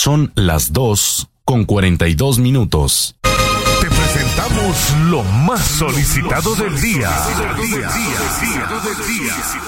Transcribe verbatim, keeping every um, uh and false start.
Son las dos con cuarenta y dos minutos. Te presentamos lo más solicitado del día.